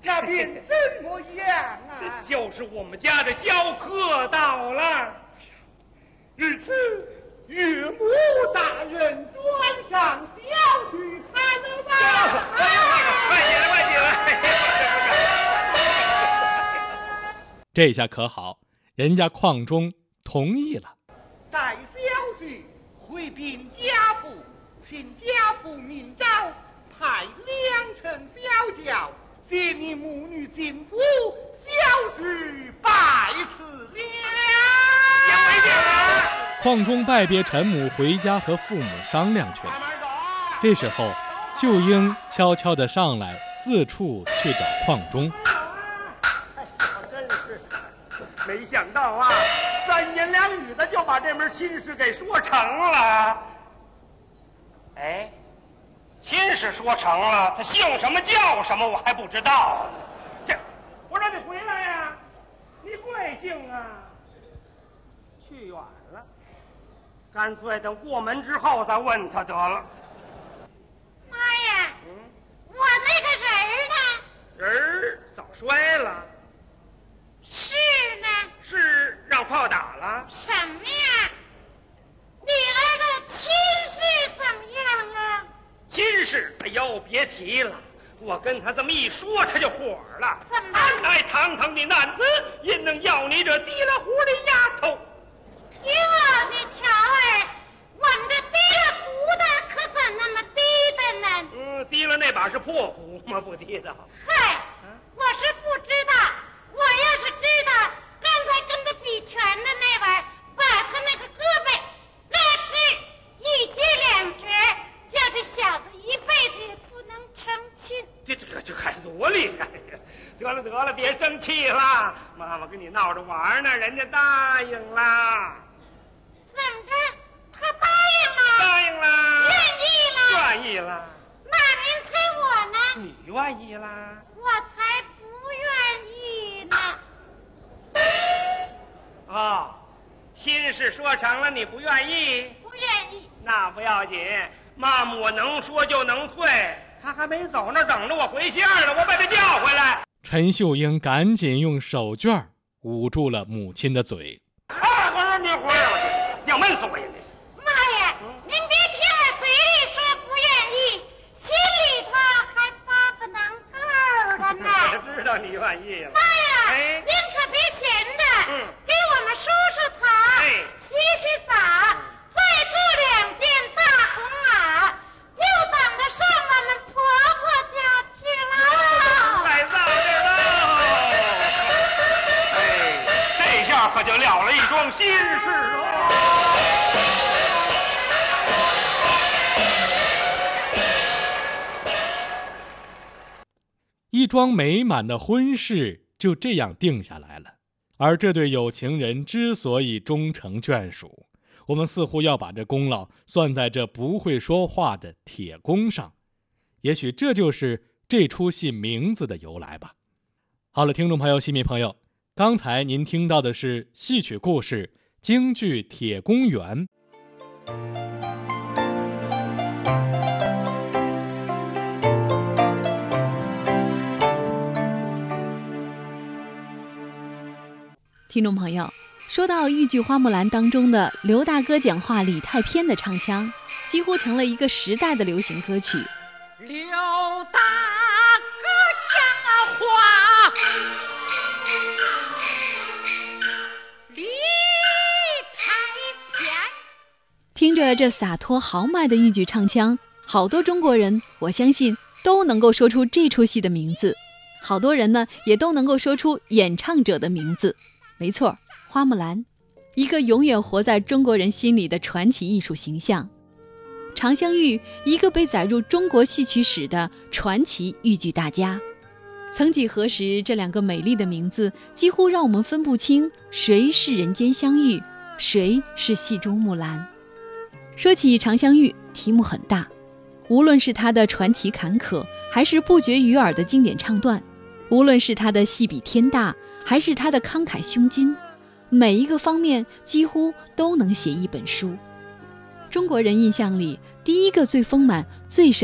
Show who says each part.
Speaker 1: 这便怎么样啊？
Speaker 2: 就是我们家的教客到了。
Speaker 1: 日此岳母大人转上小婿才能吧？
Speaker 2: 快进来！
Speaker 3: 这下可好，人家邝中同意了。
Speaker 1: 待小婿回禀家父，请家父明诏，派2乘小轿接你母女进府，小婿拜辞了。
Speaker 3: 邝中拜别陈母，回家和父母商量去了。这时候，秀英悄悄地上来，四处去找邝中。
Speaker 2: 真是没想到啊，3言2语的就把这门亲事给说成了。哎，亲事说成了，他姓什么叫什么我还不知道。我让你回来呀，你贵姓啊？去远了，干脆等过门之后再问他得了。
Speaker 4: 妈呀，我那个人儿呢？
Speaker 2: 人早摔了。
Speaker 4: 是呢？
Speaker 2: 是让炮打了？
Speaker 4: 什么呀？女儿的亲事怎么样了？
Speaker 2: 亲事，哎呦，别提了。我跟他这么一说，他就火了。
Speaker 4: 怎么？
Speaker 2: 俺乃堂堂的男子，因能要你这提了壶的丫头？
Speaker 4: 听我的条儿，我们这提了壶的可怎那么低的呢？
Speaker 2: 提了那把是破壶吗？不提的。
Speaker 4: 嗨，我是不知道。我要是知道，刚才跟他比拳的那位，把他那个胳膊咯吱一截2截，叫这小子一辈子也不能成亲。
Speaker 2: 这还多厉害呀！得了，别生气了，妈妈跟你闹着玩呢，人家答应了。
Speaker 4: 怎么着？他答应了？
Speaker 2: 答应了。
Speaker 4: 愿意了？
Speaker 2: 愿意了。
Speaker 4: 那您猜我呢？
Speaker 2: 你愿意啦？
Speaker 4: 我才不愿意呢。
Speaker 2: 亲事说成了，你不愿意？
Speaker 4: 不愿意。
Speaker 2: 那不要紧，妈妈我能说就能退。他还没走那等着我回信呢，我把他叫回来。
Speaker 3: 陈秀英赶紧用手绢捂住了母亲的嘴。
Speaker 2: 我说你回来，要闷死我呀！
Speaker 4: 妈呀，您别听我嘴里说不愿意，心里头还巴不能够的呢。
Speaker 2: 我知道你愿意了。
Speaker 4: 妈呀，您可别闲的，给我们梳梳头，洗洗澡，再雇2件大红袄，就等着上我们婆婆家去了。
Speaker 2: 来到这喽！这下可就了了一桩心事喽。
Speaker 3: 一桩美满的婚事就这样定下来了。而这对有情人之所以终成眷属，我们似乎要把这功劳算在这不会说话的铁公上。也许这就是这出戏名字的由来吧。好了，听众朋友、戏迷朋友，刚才您听到的是戏曲故事京剧《铁公园》。
Speaker 5: 听众朋友，说到豫剧《花木兰》当中的刘大哥讲话李太偏的唱腔，几乎成了一个时代的流行歌曲。
Speaker 6: 刘大哥讲话李太偏，
Speaker 5: 听着这洒脱豪迈的豫剧唱腔，好多中国人我相信都能够说出这出戏的名字，好多人呢也都能够说出演唱者的名字。没错，花木兰，一个永远活在中国人心里的传奇艺术形象；常香玉，一个被载入中国戏曲史的传奇豫剧大家。曾几何时，这2个美丽的名字几乎让我们分不清谁是人间香玉，谁是戏中木兰。说起常香玉，题目很大，无论是她的传奇坎坷，还是不绝于耳的经典唱段，无论是她的戏比天大，还是他的慷慨胸襟，每一个方面几乎都能写一本书。中国人印象里，第一个最丰满、最